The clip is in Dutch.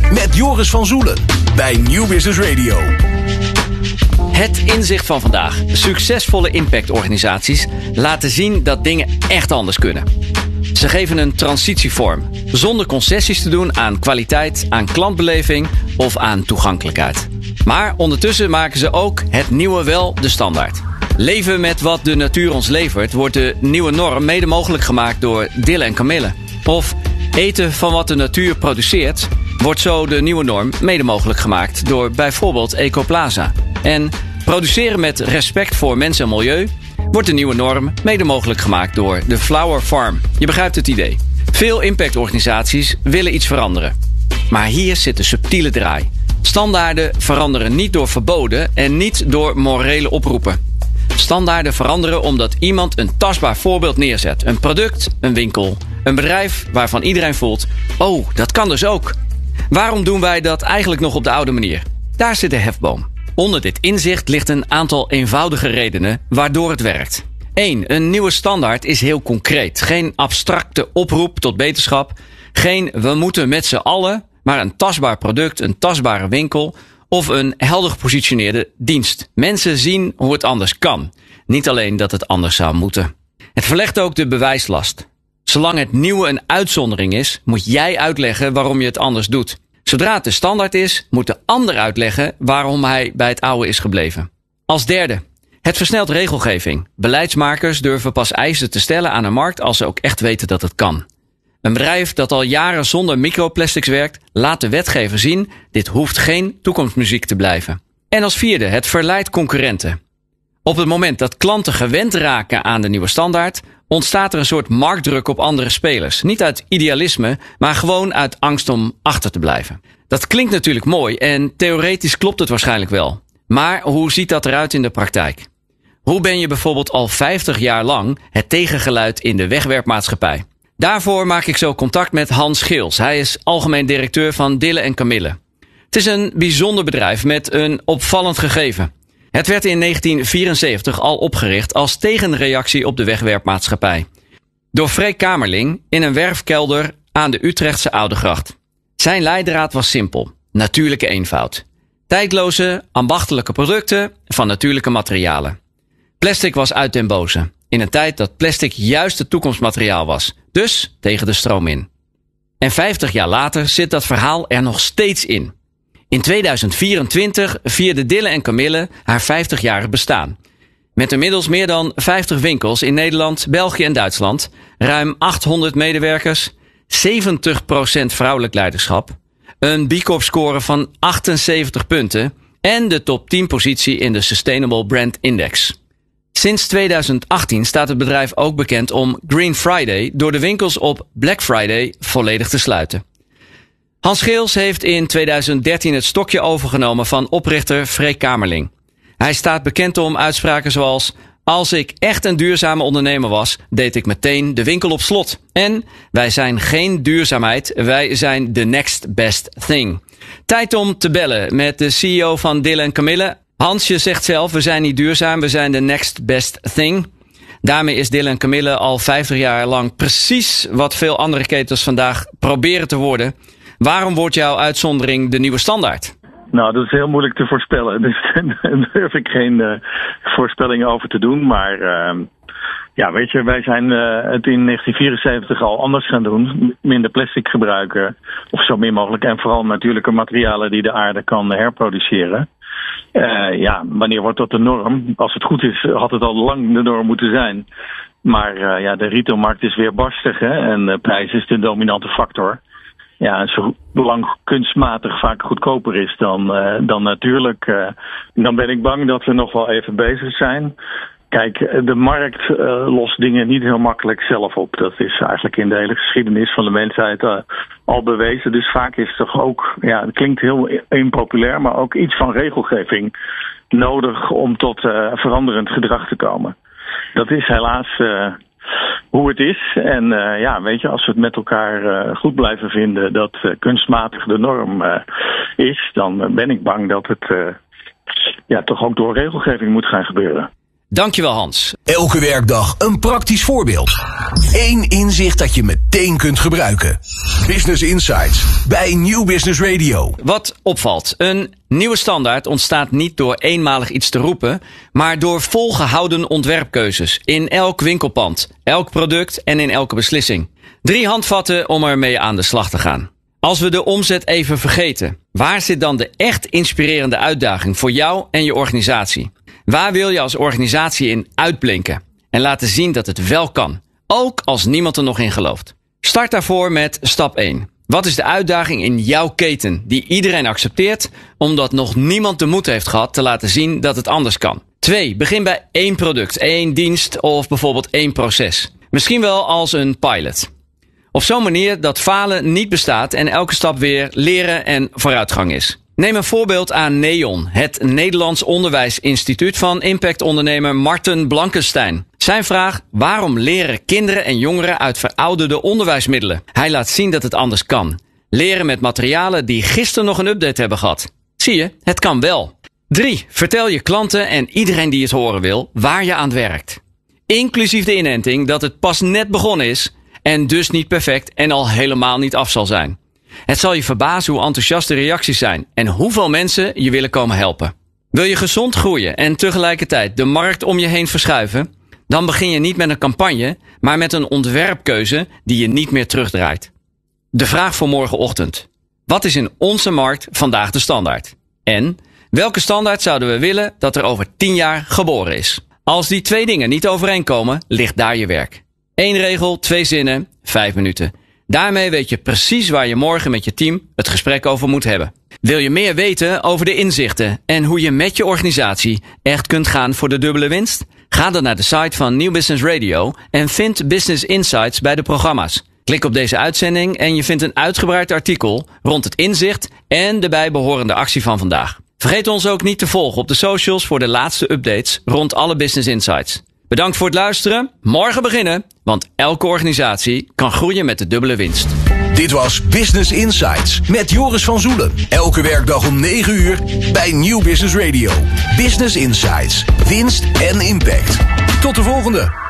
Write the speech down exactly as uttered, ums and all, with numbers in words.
met Joris van Zoelen bij Nieuw Business Radio. Het inzicht van vandaag. Succesvolle impactorganisaties laten zien dat dingen echt anders kunnen. Ze geven een transitievorm, zonder concessies te doen aan kwaliteit, aan klantbeleving of aan toegankelijkheid. Maar ondertussen maken ze ook het nieuwe wel de standaard. Leven met wat de natuur ons levert wordt de nieuwe norm mede mogelijk gemaakt door Dille en Camille. Of eten van wat de natuur produceert wordt zo de nieuwe norm mede mogelijk gemaakt door bijvoorbeeld Ecoplaza. En produceren met respect voor mens en milieu wordt de nieuwe norm mede mogelijk gemaakt door de Flower Farm. Je begrijpt het idee. Veel impactorganisaties willen iets veranderen. Maar hier zit de subtiele draai. Standaarden veranderen niet door verboden en niet door morele oproepen. Standaarden veranderen omdat iemand een tastbaar voorbeeld neerzet. Een product, een winkel, een bedrijf waarvan iedereen voelt: oh, dat kan dus ook. Waarom doen wij dat eigenlijk nog op de oude manier? Daar zit de hefboom. Onder dit inzicht ligt een aantal eenvoudige redenen waardoor het werkt. één. Een nieuwe standaard is heel concreet. Geen abstracte oproep tot beterschap. Geen we moeten met z'n allen, maar een tastbaar product, een tastbare winkel of een helder gepositioneerde dienst. Mensen zien hoe het anders kan. Niet alleen dat het anders zou moeten. Het verlegt ook de bewijslast. Zolang het nieuwe een uitzondering is, moet jij uitleggen waarom je het anders doet. Zodra het de standaard is, moet de ander uitleggen waarom hij bij het oude is gebleven. Als derde, het versnelt regelgeving. Beleidsmakers durven pas eisen te stellen aan een markt als ze ook echt weten dat het kan. Een bedrijf dat al jaren zonder microplastics werkt, laat de wetgever zien: dit hoeft geen toekomstmuziek te blijven. En als vierde, het verleidt concurrenten. Op het moment dat klanten gewend raken aan de nieuwe standaard, ontstaat er een soort marktdruk op andere spelers. Niet uit idealisme, maar gewoon uit angst om achter te blijven. Dat klinkt natuurlijk mooi en theoretisch klopt het waarschijnlijk wel. Maar hoe ziet dat eruit in de praktijk? Hoe ben je bijvoorbeeld al vijftig jaar lang het tegengeluid in de wegwerpmaatschappij? Daarvoor maak ik zo contact met Hans Geels. Hij is algemeen directeur van Dille en Camille. Het is een bijzonder bedrijf met een opvallend gegeven. Het werd in negentien vierenzeventig al opgericht als tegenreactie op de wegwerpmaatschappij. Door Freek Kamerling in een werfkelder aan de Utrechtse Oudegracht. Zijn leidraad was simpel: natuurlijke eenvoud. Tijdloze, ambachtelijke producten van natuurlijke materialen. Plastic was uit den boze. In een tijd dat plastic juist het toekomstmateriaal was. Dus tegen de stroom in. En vijftig jaar later zit dat verhaal er nog steeds in. In tweeduizend vierentwintig vierde Dille en Camille haar vijftigjarig bestaan. Met inmiddels meer dan vijftig winkels in Nederland, België en Duitsland. Ruim achthonderd medewerkers. zeventig procent vrouwelijk leiderschap. Een B Corp score van achtenzeventig punten. En de top tien positie in de Sustainable Brand Index. Sinds tweeduizend achttien staat het bedrijf ook bekend om Green Friday door de winkels op Black Friday volledig te sluiten. Hans Geels heeft in tweeduizend dertien het stokje overgenomen van oprichter Freek Kamerling. Hij staat bekend om uitspraken zoals: als ik echt een duurzame ondernemer was, deed ik meteen de winkel op slot. En wij zijn geen duurzaamheid, wij zijn the next best thing. Tijd om te bellen met de C E O van Dille en Camille. Hans, je zegt zelf, we zijn niet duurzaam, we zijn the next best thing. Daarmee is Dille en Camille al vijftig jaar lang precies wat veel andere ketens vandaag proberen te worden. Waarom wordt jouw uitzondering de nieuwe standaard? Nou, dat is heel moeilijk te voorspellen. Dus daar durf ik geen uh, voorspellingen over te doen. Maar uh, ja, weet je, wij zijn uh, het in negentien vierenzeventig al anders gaan doen. Minder plastic gebruiken, of zo min mogelijk. En vooral natuurlijke materialen die de aarde kan herproduceren. Uh, ja, wanneer wordt dat de norm? Als het goed is, had het al lang de norm moeten zijn. Maar uh, ja, de retailmarkt is weer barstig, hè? En de prijs is de dominante factor. Ja, en zolang kunstmatig vaak goedkoper is dan, uh, dan natuurlijk, uh, dan ben ik bang dat we nog wel even bezig zijn. Kijk, de markt uh, lost dingen niet heel makkelijk zelf op. Dat is eigenlijk in de hele geschiedenis van de mensheid uh, al bewezen. Dus vaak is toch ook, ja, het klinkt heel impopulair, maar ook iets van regelgeving nodig om tot uh, veranderend gedrag te komen. Dat is helaas uh, hoe het is. En uh, ja, weet je, als we het met elkaar uh, goed blijven vinden dat uh, kunstmatig de norm uh, is, dan ben ik bang dat het uh, ja, toch ook door regelgeving moet gaan gebeuren. Dankjewel Hans. Elke werkdag een praktisch voorbeeld. Eén inzicht dat je meteen kunt gebruiken. Business Insights bij Nieuw Business Radio. Wat opvalt, een nieuwe standaard ontstaat niet door eenmalig iets te roepen, maar door volgehouden ontwerpkeuzes in elk winkelpand, elk product en in elke beslissing. Drie handvatten om ermee aan de slag te gaan. Als we de omzet even vergeten, waar zit dan de echt inspirerende uitdaging voor jou en je organisatie? Waar wil je als organisatie in uitblinken en laten zien dat het wel kan, ook als niemand er nog in gelooft? Start daarvoor met stap één. Wat is de uitdaging in jouw keten die iedereen accepteert, omdat nog niemand de moed heeft gehad te laten zien dat het anders kan? twee. Begin bij één product, één dienst of bijvoorbeeld één proces. Misschien wel als een pilot. Op zo'n manier dat falen niet bestaat en elke stap weer leren en vooruitgang is. Neem een voorbeeld aan NEON, het Nederlands Onderwijsinstituut van impactondernemer Marten Blankenstein. Zijn vraag: waarom leren kinderen en jongeren uit verouderde onderwijsmiddelen? Hij laat zien dat het anders kan. Leren met materialen die gisteren nog een update hebben gehad. Zie je, het kan wel. drie. Vertel je klanten en iedereen die het horen wil waar je aan werkt. Inclusief de inenting dat het pas net begonnen is en dus niet perfect en al helemaal niet af zal zijn. Het zal je verbazen hoe enthousiast de reacties zijn en hoeveel mensen je willen komen helpen. Wil je gezond groeien en tegelijkertijd de markt om je heen verschuiven? Dan begin je niet met een campagne, maar met een ontwerpkeuze die je niet meer terugdraait. De vraag voor morgenochtend: wat is in onze markt vandaag de standaard? En welke standaard zouden we willen dat er over tien jaar geboren is? Als die twee dingen niet overeenkomen, ligt daar je werk. Eén regel, twee zinnen, vijf minuten. Daarmee weet je precies waar je morgen met je team het gesprek over moet hebben. Wil je meer weten over de inzichten en hoe je met je organisatie echt kunt gaan voor de dubbele winst? Ga dan naar de site van Nieuw Business Radio en vind Business Insights bij de programma's. Klik op deze uitzending en je vindt een uitgebreid artikel rond het inzicht en de bijbehorende actie van vandaag. Vergeet ons ook niet te volgen op de socials voor de laatste updates rond alle Business Insights. Bedankt voor het luisteren. Morgen beginnen, want elke organisatie kan groeien met de dubbele winst. Dit was Business Insights met Joris van Zoelen. Elke werkdag om negen uur bij Nieuw Business Radio. Business Insights. Winst en impact. Tot de volgende.